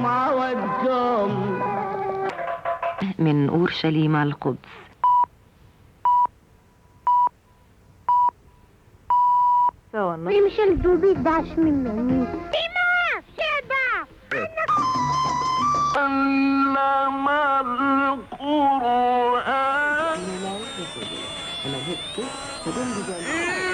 من أورشليم القدس. مش الدوبي داش مني إنما القرآن